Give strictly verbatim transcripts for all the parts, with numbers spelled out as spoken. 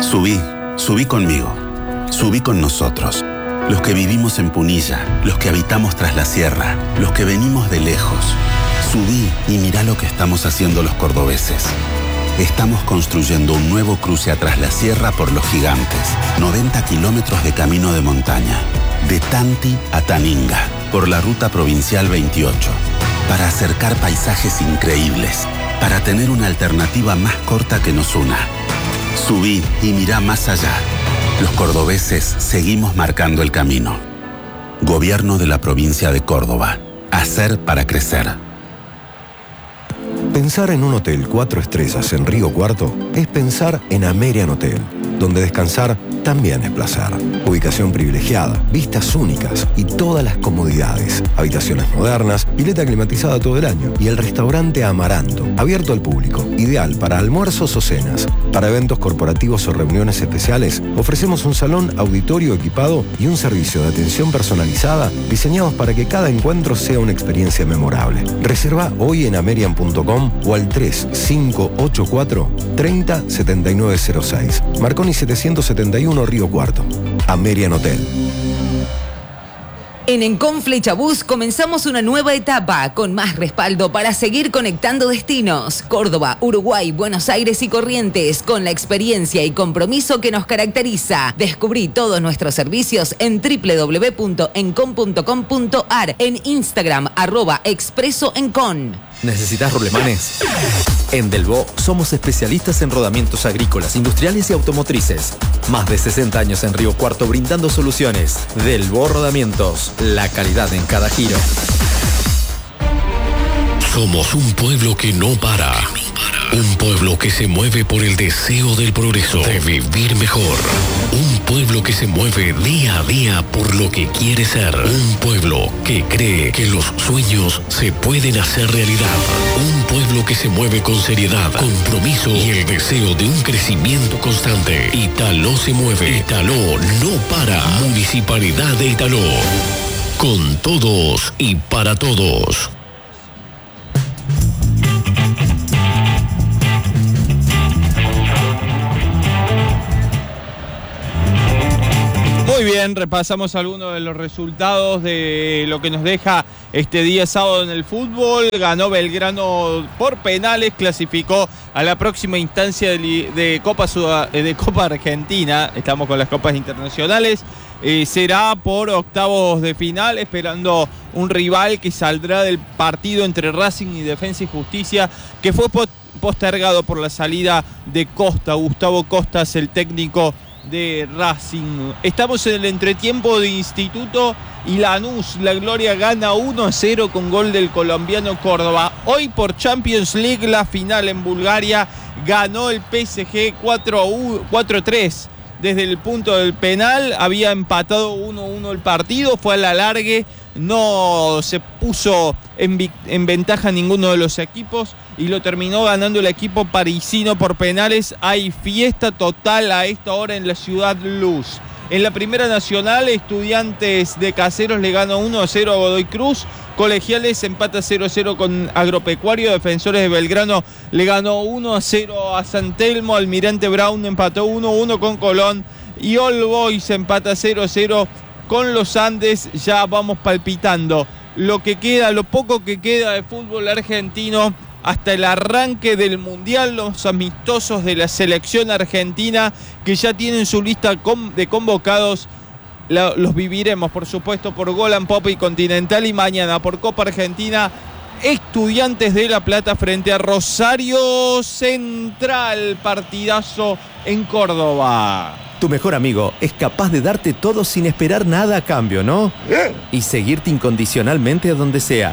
Subí, subí conmigo, subí con nosotros. Los que vivimos en Punilla, los que habitamos tras la sierra, los que venimos de lejos. Subí y mirá lo que estamos haciendo los cordobeses. Estamos construyendo un nuevo cruce a Tras la Sierra por Los Gigantes. noventa kilómetros de camino de montaña. De Tanti a Taninga, por la ruta provincial veintiocho. Para acercar paisajes increíbles. Para tener una alternativa más corta que nos una. Subí y mirá más allá. Los cordobeses seguimos marcando el camino. Gobierno de la provincia de Córdoba. Hacer para crecer. Pensar en un hotel cuatro estrellas en Río Cuarto es pensar en Amerian Hotel, donde descansar también es placer. Ubicación privilegiada, vistas únicas y todas las comodidades. Habitaciones modernas, pileta climatizada todo el año y el restaurante Amaranto, abierto al público, ideal para almuerzos o cenas. Para eventos corporativos o reuniones especiales, ofrecemos un salón auditorio equipado y un servicio de atención personalizada diseñados para que cada encuentro sea una experiencia memorable. Reserva hoy en amerian punto com o al tres cinco ocho cuatro, tres cero, siete nueve cero seis. Marconi setecientos setenta y uno, Río Cuarto. Amerian Hotel. En Encon Flechabús comenzamos una nueva etapa con más respaldo para seguir conectando destinos. Córdoba, Uruguay, Buenos Aires y Corrientes, con la experiencia y compromiso que nos caracteriza. Descubrí todos nuestros servicios en doble u doble u doble u punto encon punto com punto a r, en Instagram, arroba expreso encon. ¿Necesitas rolemanes? En Delvaux somos especialistas en rodamientos agrícolas, industriales y automotrices. Más de sesenta años en Río Cuarto brindando soluciones. Delvaux Rodamientos, la calidad en cada giro. Somos un pueblo que no para. Un pueblo que se mueve por el deseo del progreso, de vivir mejor. Un pueblo que se mueve día a día por lo que quiere ser. Un pueblo que cree que los sueños se pueden hacer realidad. Un pueblo que se mueve con seriedad, compromiso y el deseo de un crecimiento constante. Italó se mueve. Italó no para. Municipalidad de Italó. Con todos y para todos. Muy bien, repasamos algunos de los resultados de lo que nos deja este día sábado en el fútbol. Ganó Belgrano por penales, clasificó a la próxima instancia de, de, Copa, de Copa Argentina. Estamos con las copas internacionales. Eh, será por octavos de final, esperando un rival que saldrá del partido entre Racing y Defensa y Justicia, que fue postergado por la salida de Costa, Gustavo Costas, el técnico de Racing. Estamos en el entretiempo de Instituto y Lanús. La Gloria gana uno a cero con gol del colombiano Córdoba. Hoy por Champions League, la final en Bulgaria, ganó el P S G cuatro a tres. Desde el punto del penal había empatado uno a uno el partido, fue a la largue, no se puso en, en ventaja ninguno de los equipos y lo terminó ganando el equipo parisino por penales. Hay fiesta total a esta hora en la Ciudad Luz. En la Primera Nacional, Estudiantes de Caseros le ganó uno a cero a Godoy Cruz. Colegiales empata cero a cero con Agropecuario. Defensores de Belgrano le ganó uno a cero a San Telmo. Almirante Brown empató uno a uno con Colón. Y All Boys empata cero a cero con los Andes. Ya vamos palpitando lo que queda, lo poco que queda de fútbol argentino hasta el arranque del Mundial. Los amistosos de la selección argentina que ya tienen su lista de convocados. Los viviremos, por supuesto, por Golan Pop y Continental, y mañana por Copa Argentina, Estudiantes de La Plata frente a Rosario Central. Partidazo en Córdoba. Tu mejor amigo es capaz de darte todo sin esperar nada a cambio, ¿no? Y seguirte incondicionalmente a donde sea.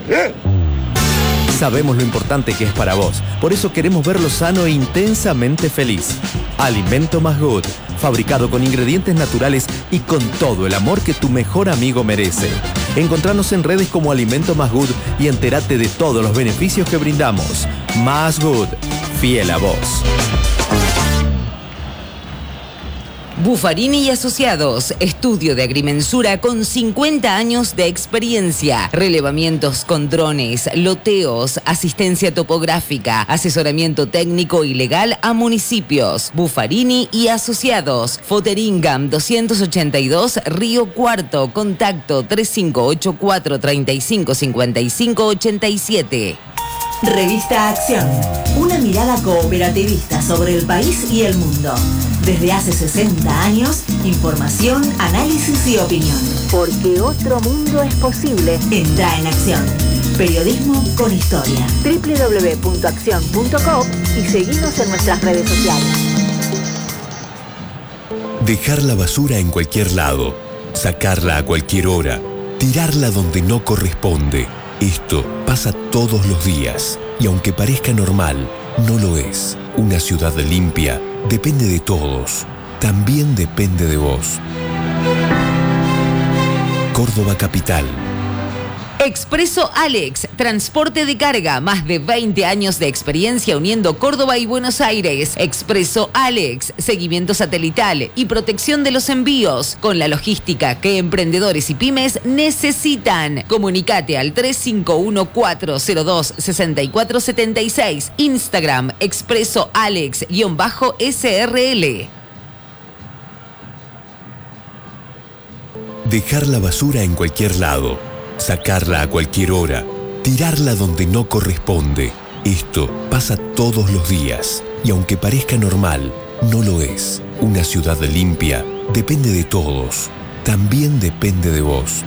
Sabemos lo importante que es para vos, por eso queremos verlo sano e intensamente feliz. Alimento Más Good, fabricado con ingredientes naturales y con todo el amor que tu mejor amigo merece. Encontranos en redes como Alimento Más Good y entérate de todos los beneficios que brindamos. Más Good, fiel a vos. Buffarini y Asociados, estudio de agrimensura con cincuenta años de experiencia, relevamientos con drones, loteos, asistencia topográfica, asesoramiento técnico y legal a municipios. Buffarini y Asociados, Foteringam doscientos ochenta y dos, Río Cuarto, contacto tres cinco ocho cuatro, tres cinco cinco cinco, ocho siete. Revista Acción, una mirada cooperativista sobre el país y el mundo. Desde hace sesenta años, información, análisis y opinión. Porque otro mundo es posible. Entra en Acción. Periodismo con historia. doble u doble u doble u punto acción punto com y seguinos en nuestras redes sociales. Dejar la basura en cualquier lado, sacarla a cualquier hora, tirarla donde no corresponde. Esto pasa todos los días y aunque parezca normal, no lo es. Una ciudad limpia depende de todos, también depende de vos. Córdoba Capital. Expreso Alex, transporte de carga, más de veinte años de experiencia uniendo Córdoba y Buenos Aires. Expreso Alex, seguimiento satelital y protección de los envíos, con la logística que emprendedores y pymes necesitan. Comunicate al tres cinco uno cuatro cero dos seis cuatro siete seis, Instagram Expreso Alex-S R L. Dejar la basura en cualquier lado, sacarla a cualquier hora, tirarla donde no corresponde. Esto pasa todos los días y aunque parezca normal, no lo es. Una ciudad limpia depende de todos, también depende de vos.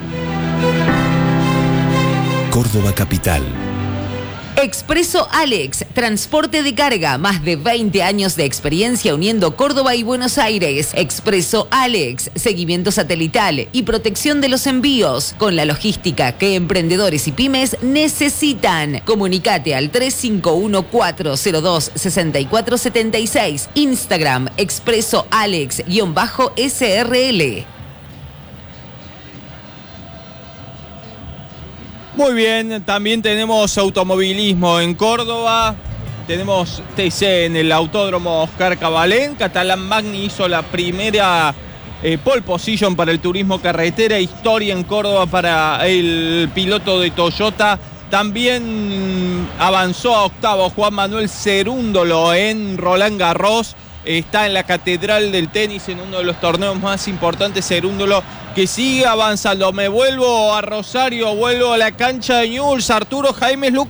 Córdoba Capital. Expreso Alex, transporte de carga, más de veinte años de experiencia uniendo Córdoba y Buenos Aires. Expreso Alex, seguimiento satelital y protección de los envíos, con la logística que emprendedores y pymes necesitan. Comunicate al tres cinco uno cuatro cero dos seis cuatro siete seis, Instagram Expreso Alex-S R L. Muy bien, también tenemos automovilismo en Córdoba, tenemos T C en el Autódromo Oscar Cabalén. Catalán Magni hizo la primera eh, pole position para el turismo carretera, historia en Córdoba para el piloto de Toyota. También avanzó a octavo Juan Manuel Cerúndolo en Roland Garros. Está en la Catedral del Tenis en uno de los torneos más importantes. Cerúndolo que sigue avanzando. Me vuelvo a Rosario, vuelvo a la cancha de Newell's. Arturo Jaime Lucas.